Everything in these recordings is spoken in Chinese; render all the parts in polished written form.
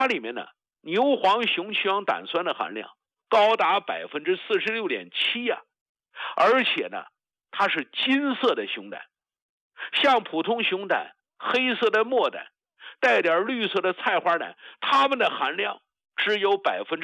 它里面呢，牛黄雄去氧胆酸的含量高达46.7%呀，而且呢，它是金色的熊胆，像普通熊胆、黑色的墨胆、带点绿色的菜花胆，它们的含量只有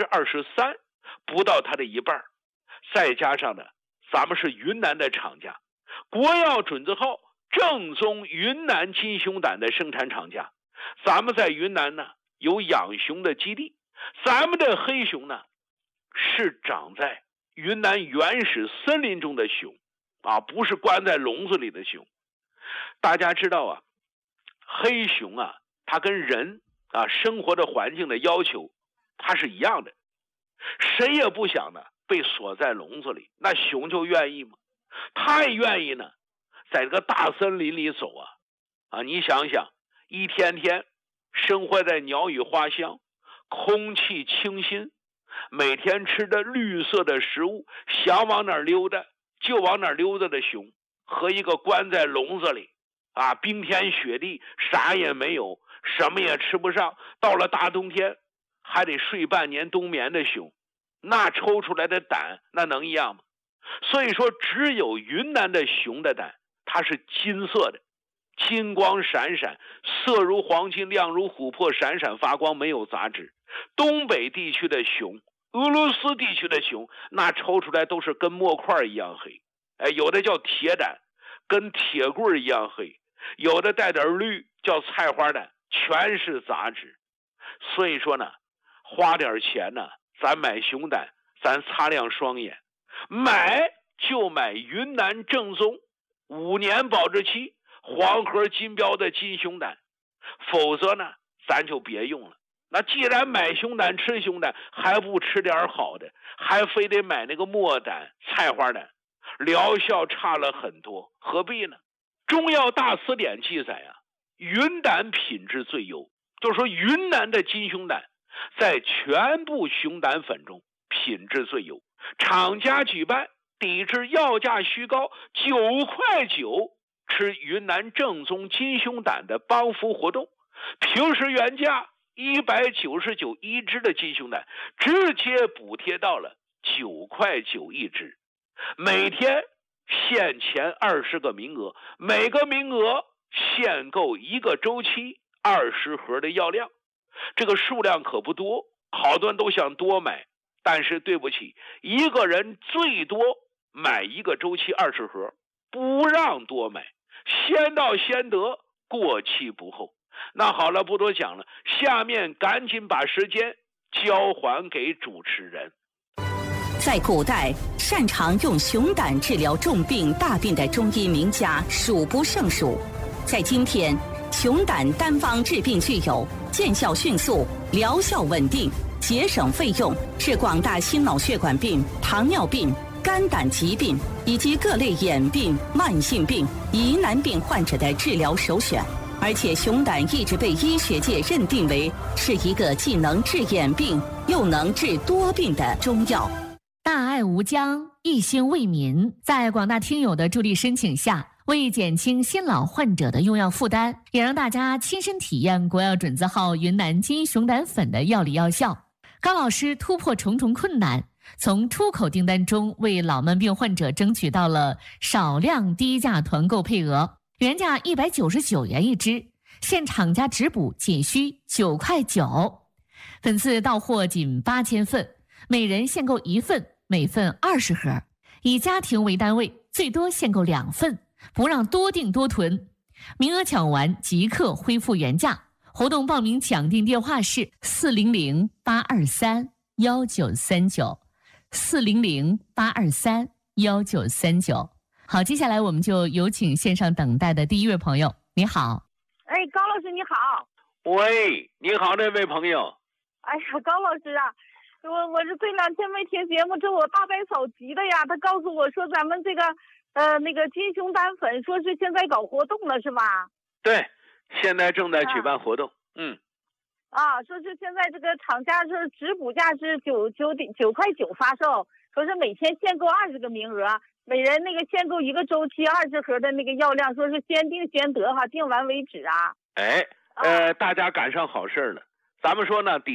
23%，不到它的一半。再加上呢，咱们是云南的厂家，国药准字号正宗云南金熊胆的生产厂家，咱们在云南呢有养熊的基地，咱们的黑熊呢是长在云南原始森林中的熊啊，不是关在笼子里的熊。大家知道啊，黑熊啊，它跟人啊生活的环境的要求它是一样的，谁也不想呢被锁在笼子里，那熊就愿意吗？它也愿意呢在这个大森林里走啊，你想想，一天天生活在鸟语花香、空气清新，每天吃的绿色的食物，想往哪儿溜达就往哪儿溜达的熊，和一个关在笼子里啊，冰天雪地啥也没有，什么也吃不上，到了大冬天还得睡半年冬眠的熊，那抽出来的胆那能一样吗？所以说只有云南的熊的胆它是金色的，金光闪闪，色如黄金，亮如琥珀，闪闪发光，没有杂质。东北地区的熊，俄罗斯地区的熊，那抽出来都是跟墨块一样黑，有的叫铁胆，跟铁棍一样黑，有的带点绿叫菜花胆，全是杂质。所以说呢，花点钱呢，咱买熊胆，咱擦亮双眼，买就买云南正宗5年保质期黄河金标的金熊胆，否则呢咱就别用了。那既然买熊胆吃熊胆，还不吃点好的，还非得买那个墨胆、菜花胆，疗效差了很多，何必呢？中药大辞典记载啊，云胆品质最优，就是说云南的金熊胆在全部熊胆粉中品质最优。厂家举办抵制药价虚高9块9吃云南正宗金熊胆的帮扶活动，平时原价199一只的金熊胆，直接补贴到了9块9一只，每天限前20个名额，每个名额限购1个周期20盒的药量，这个数量可不多，好多人都想多买，但是对不起，一个人最多买1个周期20盒，不让多买，先到先得，过期不候。那好了，不多讲了，下面赶紧把时间交还给主持人。 在古代，擅长用熊胆治疗重病大病的中医名家数不胜数。在今天，熊胆单方治病具有见效迅速、疗效稳定、节省费用，是广大心脑血管病、糖尿病、肝胆疾病以及各类眼病、慢性病、疑难病患者的治疗首选。而且熊胆一直被医学界认定为是一个既能治眼病又能治多病的中药。 大爱无疆，一心为民，在广大听友的助力申请下，为减轻新老患者的用药负担，也让大家亲身体验国药准字号云南金熊胆粉的药理药效。高老师突破重重困难，从出口订单中为老慢病患者争取到了少量低价团购配额，原价199元一支，现厂家直补仅需9块9，本次到货仅8000份，每人限购1份，每份20盒，以家庭为单位，最多限购2份，不让多订多囤，名额抢完即刻恢复原价。活动报名抢订电话是400-823-1939，400-823-1939。好，接下来我们就有请线上等待的第一位朋友。你好。 高老师你好。 喂，你好，那位朋友。 哎呀，高老师啊，我是这2天没听节目，这我大白嫂急的呀，他告诉我说咱们这个那个金熊胆粉说是现在搞活动了是吧？ 对，现在正在举办活动。 说是现在这个厂家是直补价是9块9发售，说是每天限购20个名额，每人那个限购1个周期20盒的那个药量，说是先订先得哈，订完为止啊。 大家赶上好事了。咱们说呢，